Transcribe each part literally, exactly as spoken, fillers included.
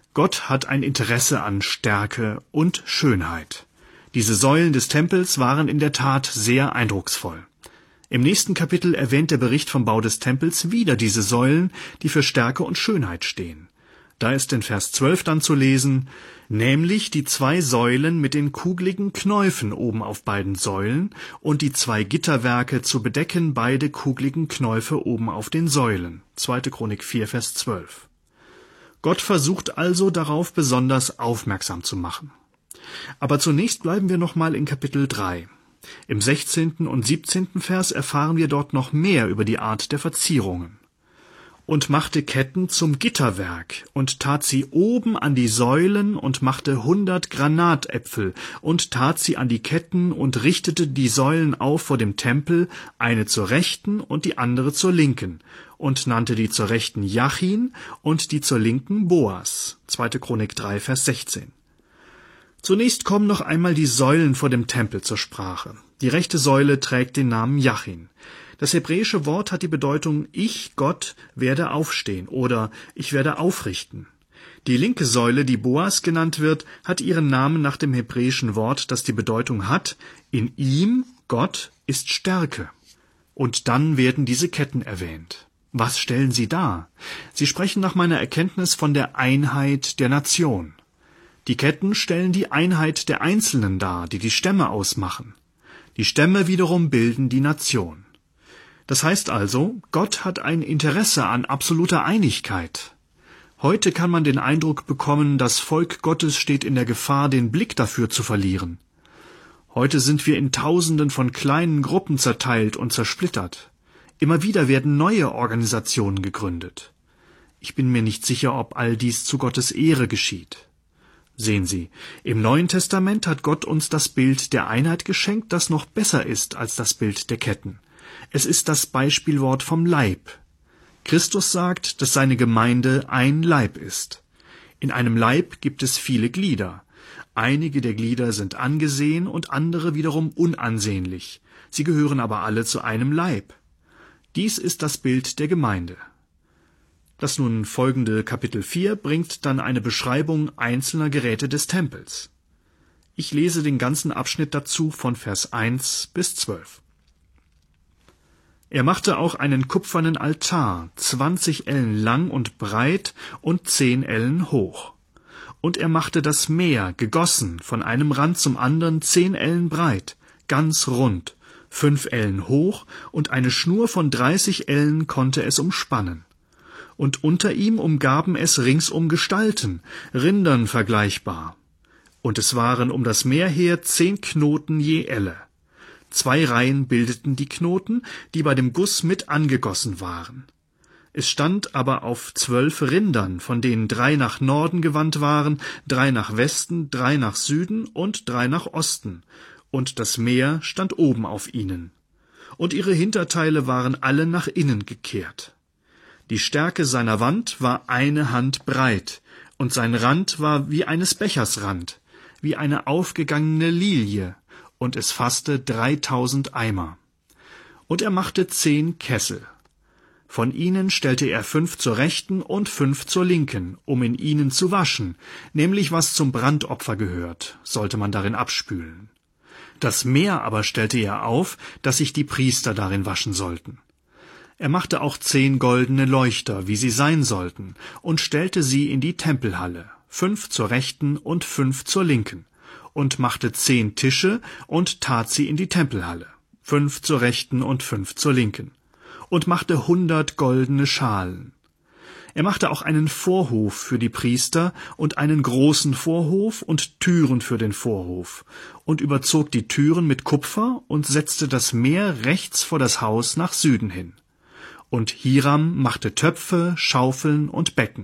Gott hat ein Interesse an Stärke und Schönheit. Diese Säulen des Tempels waren in der Tat sehr eindrucksvoll. Im nächsten Kapitel erwähnt der Bericht vom Bau des Tempels wieder diese Säulen, die für Stärke und Schönheit stehen. Da ist in Vers zwölf dann zu lesen, nämlich die zwei Säulen mit den kugeligen Knäufen oben auf beiden Säulen und die zwei Gitterwerke zu bedecken beide kugeligen Knäufe oben auf den Säulen. zweite. Chronik vier, Vers zwölf. Gott versucht also darauf besonders aufmerksam zu machen. Aber zunächst bleiben wir nochmal in Kapitel drei. Im sechzehnten und siebzehnten Vers erfahren wir dort noch mehr über die Art der Verzierungen. Und machte Ketten zum Gitterwerk und tat sie oben an die Säulen und machte hundert Granatäpfel und tat sie an die Ketten und richtete die Säulen auf vor dem Tempel, eine zur rechten und die andere zur linken, und nannte die zur rechten Jachin und die zur linken Boas. zweite. Chronik drei, Vers sechzehn. Zunächst kommen noch einmal die Säulen vor dem Tempel zur Sprache. Die rechte Säule trägt den Namen Jachin. Das hebräische Wort hat die Bedeutung Ich, Gott, werde aufstehen oder ich werde aufrichten. Die linke Säule, die Boas genannt wird, hat ihren Namen nach dem hebräischen Wort, das die Bedeutung hat In ihm, Gott, ist Stärke. Und dann werden diese Ketten erwähnt. Was stellen sie dar? Sie sprechen nach meiner Erkenntnis von der Einheit der Nation. Die Ketten stellen die Einheit der Einzelnen dar, die die Stämme ausmachen. Die Stämme wiederum bilden die Nation. Das heißt also, Gott hat ein Interesse an absoluter Einigkeit. Heute kann man den Eindruck bekommen, das Volk Gottes steht in der Gefahr, den Blick dafür zu verlieren. Heute sind wir in Tausenden von kleinen Gruppen zerteilt und zersplittert. Immer wieder werden neue Organisationen gegründet. Ich bin mir nicht sicher, ob all dies zu Gottes Ehre geschieht. Sehen Sie, im Neuen Testament hat Gott uns das Bild der Einheit geschenkt, das noch besser ist als das Bild der Ketten. Es ist das Beispielwort vom Leib. Christus sagt, dass seine Gemeinde ein Leib ist. In einem Leib gibt es viele Glieder. Einige der Glieder sind angesehen und andere wiederum unansehnlich. Sie gehören aber alle zu einem Leib. Dies ist das Bild der Gemeinde. Das nun folgende Kapitel vier bringt dann eine Beschreibung einzelner Geräte des Tempels. Ich lese den ganzen Abschnitt dazu von Vers eins bis zwölf. Er machte auch einen kupfernen Altar, zwanzig Ellen lang und breit und zehn Ellen hoch. Und er machte das Meer, gegossen, von einem Rand zum anderen zehn Ellen breit, ganz rund, fünf Ellen hoch, und eine Schnur von dreißig Ellen konnte es umspannen. Und unter ihm umgaben es ringsum Gestalten, Rindern vergleichbar. Und es waren um das Meer her zehn Knoten je Elle. Zwei Reihen bildeten die Knoten, die bei dem Guss mit angegossen waren. Es stand aber auf zwölf Rindern, von denen drei nach Norden gewandt waren, drei nach Westen, drei nach Süden und drei nach Osten, und das Meer stand oben auf ihnen. Und ihre Hinterteile waren alle nach innen gekehrt. Die Stärke seiner Wand war eine Hand breit, und sein Rand war wie eines Bechers Rand, wie eine aufgegangene Lilie, und es fasste dreitausend Eimer. Und er machte zehn Kessel. Von ihnen stellte er fünf zur rechten und fünf zur linken, um in ihnen zu waschen, nämlich was zum Brandopfer gehört, sollte man darin abspülen. Das Meer aber stellte er auf, dass sich die Priester darin waschen sollten. Er machte auch zehn goldene Leuchter, wie sie sein sollten, und stellte sie in die Tempelhalle, fünf zur rechten und fünf zur linken, und machte zehn Tische und tat sie in die Tempelhalle, fünf zur rechten und fünf zur linken, und machte hundert goldene Schalen. Er machte auch einen Vorhof für die Priester und einen großen Vorhof und Türen für den Vorhof und überzog die Türen mit Kupfer und setzte das Meer rechts vor das Haus nach Süden hin. Und Hiram machte Töpfe, Schaufeln und Becken.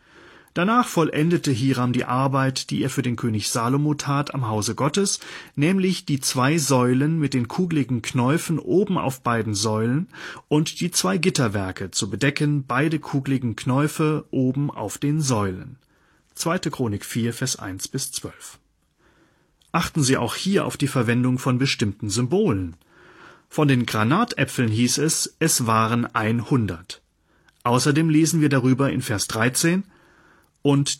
Danach vollendete Hiram die Arbeit, die er für den König Salomo tat am Hause Gottes, nämlich die zwei Säulen mit den kugeligen Knäufen oben auf beiden Säulen und die zwei Gitterwerke zu bedecken, beide kugeligen Knäufe oben auf den Säulen. zweite. Chronik vier, Vers eins bis zwölf. Achten Sie auch hier auf die Verwendung von bestimmten Symbolen. Von den Granatäpfeln hieß es, es waren hundert. Außerdem lesen wir darüber in Vers dreizehn, und